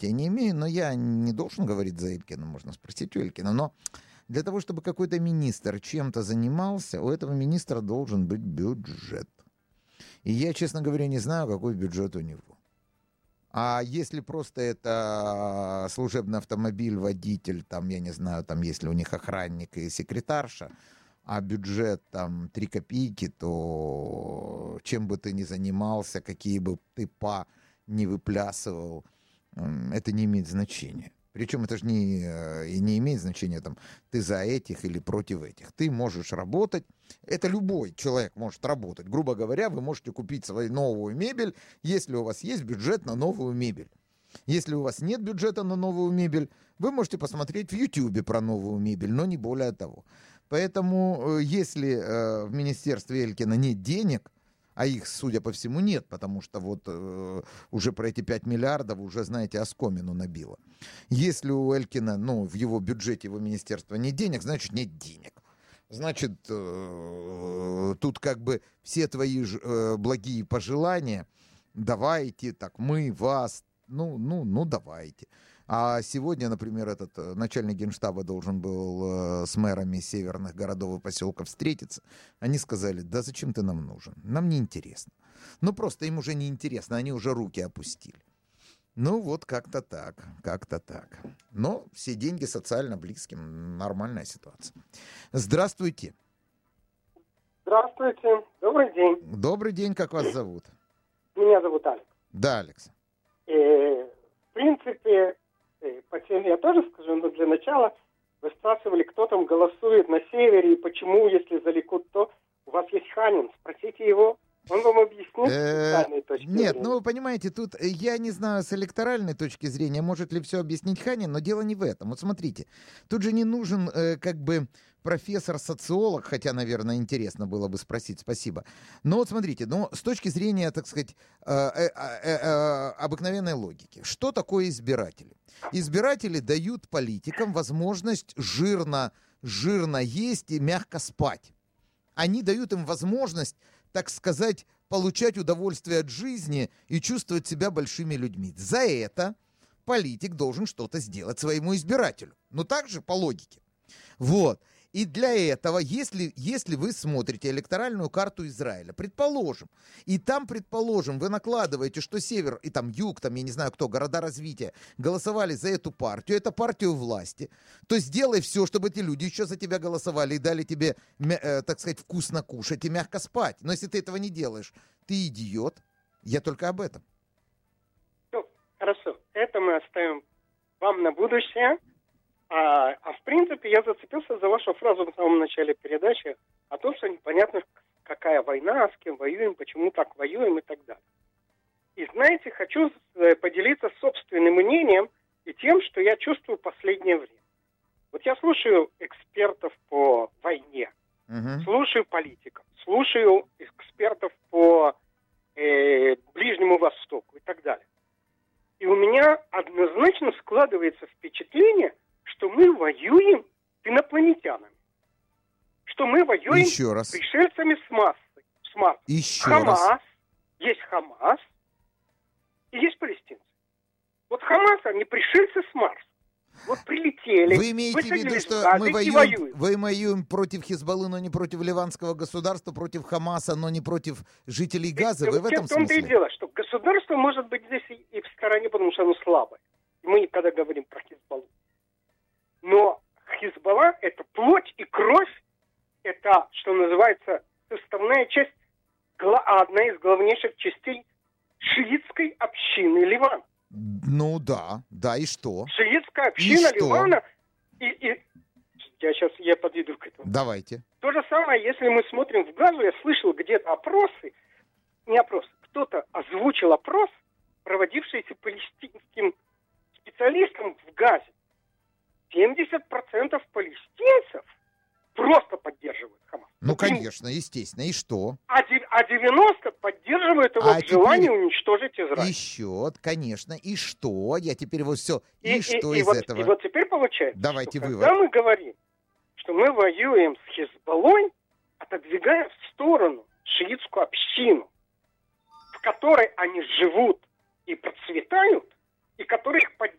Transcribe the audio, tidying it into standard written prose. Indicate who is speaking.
Speaker 1: понятия не имею, но я не должен говорить за Элькина, можно спросить у Элькина, но для того, чтобы какой-то министр чем-то занимался, у этого министра должен быть бюджет. И я, честно говоря, не знаю, какой бюджет у него. А если просто это служебный автомобиль, водитель, там, я не знаю, там, если у них охранник и секретарша, а бюджет там 3 копейки, то чем бы ты ни занимался, какие бы ты не выплясывал, это не имеет значения. Причем это же не имеет значения, там, ты за этих или против этих. Ты можешь работать, это любой человек может работать. Грубо говоря, вы можете купить свою новую мебель, если у вас есть бюджет на новую мебель. Если у вас нет бюджета на новую мебель, вы можете посмотреть в YouTube про новую мебель, но не более того. Поэтому, если в министерстве Элькина нет денег, а их, судя по всему, нет, потому что вот уже про эти 5 миллиардов уже, знаете, оскомину набило. Если у Элькина, ну, в его бюджете, его министерства нет денег, значит, нет денег. Значит, тут как бы все твои благие пожелания, давайте, так, мы, вас, ну, давайте. А сегодня, например, этот начальник генштаба должен был с мэрами северных городов и поселков встретиться. Они сказали, да зачем ты нам нужен? Нам не интересно. Ну, просто им уже не интересно, они уже руки опустили. Ну, вот как-то так. Но все деньги социально близким, нормальная ситуация. Здравствуйте.
Speaker 2: Здравствуйте, добрый день.
Speaker 1: Добрый день, как вас зовут?
Speaker 2: Меня зовут Алекс.
Speaker 1: Да, Алекс.
Speaker 2: В принципе, по теме я тоже скажу, но для начала вы спрашивали, кто там голосует на севере и почему, если за Ликуд, то у вас есть Ханин. Спросите его, он вам объяснит с социальной точки зрения.
Speaker 1: Нет, ну вы понимаете, тут я не знаю с электоральной точки зрения, может ли все объяснить Ханин, но дело не в этом. Вот смотрите, тут же не нужен как бы профессор-социолог, хотя, наверное, интересно было бы спросить, спасибо. Но вот смотрите, ну, с точки зрения, так сказать, обыкновенной логики, что такое избиратели? Избиратели дают политикам возможность жирно есть и мягко спать. Они дают им возможность, так сказать, получать удовольствие от жизни и чувствовать себя большими людьми. За это политик должен что-то сделать своему избирателю. Ну, так же, по логике. Вот. И для этого, если вы смотрите электоральную карту Израиля, предположим, и там, предположим, вы накладываете, что север и там юг, там, я не знаю кто, города развития, голосовали за эту партию, это партию власти, то сделай все, чтобы эти люди еще за тебя голосовали и дали тебе, так сказать, вкусно кушать и мягко спать. Но если ты этого не делаешь, ты идиот. Я только об этом.
Speaker 2: Ну, хорошо, это мы оставим вам на будущее. А в принципе, я зацепился за вашу фразу в самом начале передачи о том, что непонятно, какая война, с кем воюем, почему так воюем и так далее. И знаете, хочу поделиться собственным мнением и тем, что я чувствую в последнее время. Вот я слушаю экспертов по войне, слушаю политиков, слушаю экспертов по Ближнему Востоку и так далее. И у меня однозначно складывается впечатление, что мы воюем с инопланетянами. Что мы воюем с пришельцами с Марса. Есть Хамас и есть палестинцы. Вот Хамас, они пришельцы с Марса. Вот прилетели.
Speaker 1: Вы имеете в виду, что мы воюем против Хизбаллы, но не против ливанского государства, против Хамаса, но не против жителей Газы? Вы в этом смысле?
Speaker 2: В том-то и дело, что государство может быть здесь и в стороне, потому что оно слабое. Мы когда говорим про Хизбаллу. Но Хизбалла – это плоть и кровь, это, что называется, составная часть, одна из главнейших частей шиитской общины Ливана.
Speaker 1: Ну да, и что?
Speaker 2: Шиитская община Ливана, я подведу к этому.
Speaker 1: Давайте.
Speaker 2: То же самое, если мы смотрим в Газу, я слышал где-то кто-то озвучил опрос, проводившийся палестинским специалистам в Газе. 70% палестинцев просто поддерживают Хамас.
Speaker 1: Ну, конечно, естественно. И что?
Speaker 2: А 90% поддерживают его в желании уничтожить Израиль.
Speaker 1: Еще, конечно. И что? Я теперь вот все... что из этого?
Speaker 2: И вот теперь получается,
Speaker 1: давайте
Speaker 2: что
Speaker 1: вывод.
Speaker 2: когда мы говорим, что мы воюем с Хизбаллой, отодвигая в сторону шиитскую общину, в которой они живут и процветают, и которые их